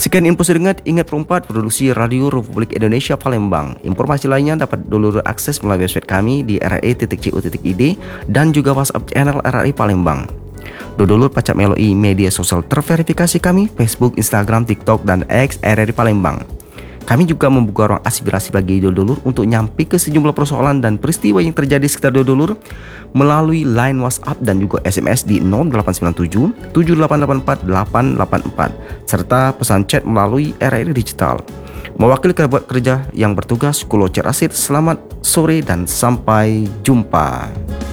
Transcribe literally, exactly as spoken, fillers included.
Sekian info seringat, ingat perempat produksi Radio Republik Indonesia Palembang. Informasi lainnya dapat dulu akses melalui website kami di r r i titik c u titik i d dan juga WhatsApp channel R R I Palembang. Dodolur pacak melalui media sosial terverifikasi kami, Facebook, Instagram, TikTok, dan X R R I Palembang. Kami juga membuka ruang aspirasi bagi Dodolur untuk nyampi ke sejumlah persoalan dan peristiwa yang terjadi sekitar Dodolur melalui line WhatsApp dan juga S M S di nol delapan sembilan tujuh tujuh delapan delapan empat delapan delapan empat serta pesan chat melalui R R I Digital. Mewakili kerabat kerja yang bertugas, Kulo Cerasit, selamat sore dan sampai jumpa.